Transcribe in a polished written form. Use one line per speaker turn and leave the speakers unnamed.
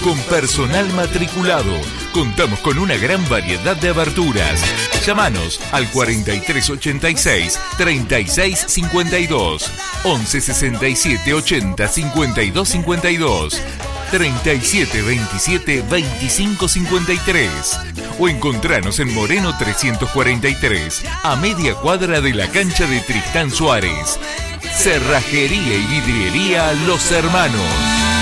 con personal matriculado. Contamos con una gran variedad de aberturas. Llámanos al 4386-3652, 1167-80-5252, 3727-2553 o encontranos en Moreno 343, a media cuadra de la cancha de Tristán Suárez. Cerrajería y vidriería Los Hermanos.